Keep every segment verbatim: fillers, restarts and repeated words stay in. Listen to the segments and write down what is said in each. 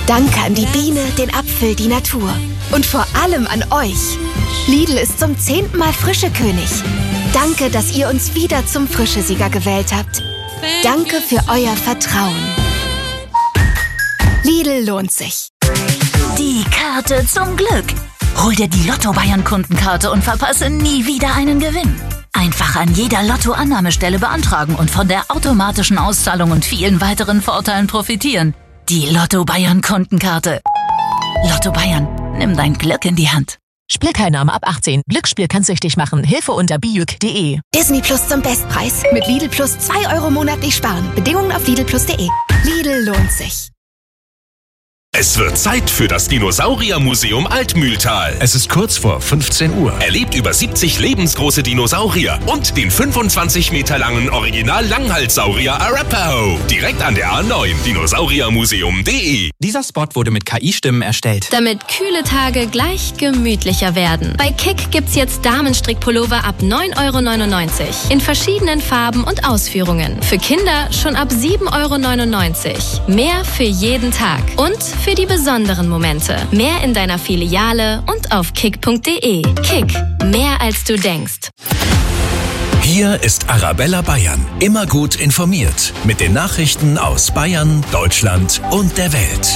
Danke an die Biene, den Apfel, die Natur. Und vor allem an euch. Lidl ist zum zehnten Mal Frischekönig. Danke, dass ihr uns wieder zum Frischesieger gewählt habt. Danke für euer Vertrauen. Lidl lohnt sich. Die Karte zum Glück. Hol dir die Lotto Bayern Kundenkarte und verpasse nie wieder einen Gewinn. Einfach an jeder Lotto-Annahmestelle beantragen und von der automatischen Auszahlung und vielen weiteren Vorteilen profitieren. Die Lotto Bayern Kundenkarte. Lotto Bayern, nimm dein Glück in die Hand. Spielteilnahme ab achtzehn. Glücksspiel kann süchtig machen. Hilfe unter bijuk punkt de. Disney Plus zum Bestpreis. Mit Lidl Plus zwei Euro monatlich sparen. Bedingungen auf lidl plus punkt de. Lidl lohnt sich. Es wird Zeit für das Dinosauriermuseum Altmühltal. Es ist kurz vor fünfzehn Uhr. Erlebt über siebzig lebensgroße Dinosaurier und den fünfundzwanzig Meter langen Original-Langhalssaurier Arapaho. Direkt an der A neun, dinosauriermuseum punkt de. Dieser Spot wurde mit K I-Stimmen erstellt. Damit kühle Tage gleich gemütlicher werden. Bei Kick gibt's jetzt Damenstrickpullover ab neun Euro neunundneunzig. In verschiedenen Farben und Ausführungen. Für Kinder schon ab sieben Euro neunundneunzig. Mehr für jeden Tag. Und für die besonderen Momente. Mehr in deiner Filiale und auf kick punkt de. Kick, mehr als du denkst. Hier ist Arabella Bayern. Immer gut informiert. Mit den Nachrichten aus Bayern, Deutschland und der Welt.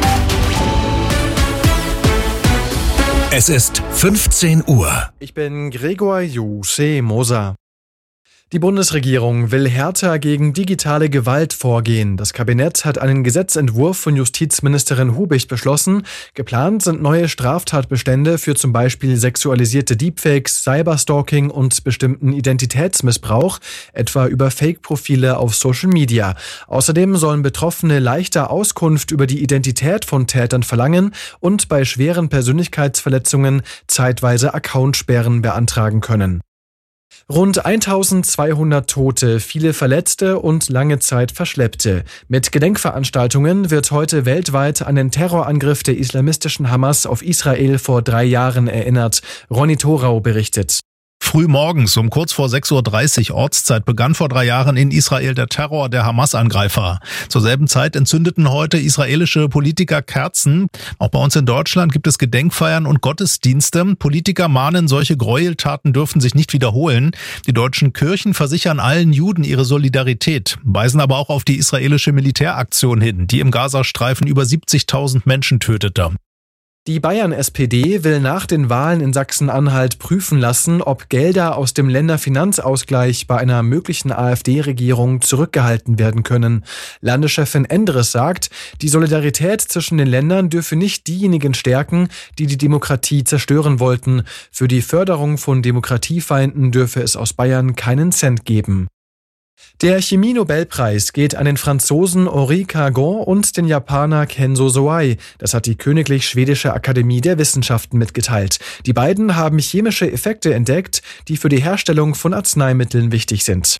Es ist fünfzehn Uhr. Ich bin Gregor Juse Moser. Die Bundesregierung will härter gegen digitale Gewalt vorgehen. Das Kabinett hat einen Gesetzentwurf von Justizministerin Hubich beschlossen. Geplant sind neue Straftatbestände für zum Beispiel sexualisierte Deepfakes, Cyberstalking und bestimmten Identitätsmissbrauch, etwa über Fake-Profile auf Social Media. Außerdem sollen Betroffene leichter Auskunft über die Identität von Tätern verlangen und bei schweren Persönlichkeitsverletzungen zeitweise Accountsperren beantragen können. Rund eintausendzweihundert Tote, viele Verletzte und lange Zeit Verschleppte. Mit Gedenkveranstaltungen wird heute weltweit an den Terrorangriff der islamistischen Hamas auf Israel vor drei Jahren erinnert. Ronny Thorau berichtet. Früh morgens um kurz vor sechs Uhr dreißig Ortszeit begann vor drei Jahren in Israel der Terror der Hamas-Angreifer. Zur selben Zeit entzündeten heute israelische Politiker Kerzen. Auch bei uns in Deutschland gibt es Gedenkfeiern und Gottesdienste. Politiker mahnen, solche Gräueltaten dürfen sich nicht wiederholen. Die deutschen Kirchen versichern allen Juden ihre Solidarität, weisen aber auch auf die israelische Militäraktion hin, die im Gazastreifen über siebzigtausend Menschen tötete. Die Bayern-S P D will nach den Wahlen in Sachsen-Anhalt prüfen lassen, ob Gelder aus dem Länderfinanzausgleich bei einer möglichen AfD-Regierung zurückgehalten werden können. Landeschefin Endres sagt, die Solidarität zwischen den Ländern dürfe nicht diejenigen stärken, die die Demokratie zerstören wollten. Für die Förderung von Demokratiefeinden dürfe es aus Bayern keinen Cent geben. Der Chemie-Nobelpreis geht an den Franzosen Henri Cargon und den Japaner Kenzo Soai. Das hat die Königlich Schwedische Akademie der Wissenschaften mitgeteilt. Die beiden haben chemische Effekte entdeckt, die für die Herstellung von Arzneimitteln wichtig sind.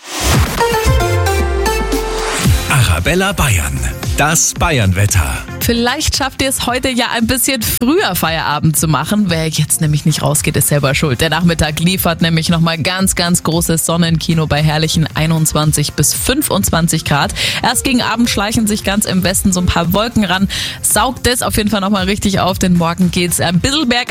Arabella Bayern, das Bayernwetter. Vielleicht schafft ihr es heute ja ein bisschen früher Feierabend zu machen. Wer jetzt nämlich nicht rausgeht, ist selber schuld. Der Nachmittag liefert nämlich nochmal ganz, ganz großes Sonnenkino bei herrlichen einundzwanzig bis fünfundzwanzig Grad. Erst gegen Abend schleichen sich ganz im Westen so ein paar Wolken ran. Saugt das auf jeden Fall nochmal richtig auf, denn morgen geht's ein bisschen bergab.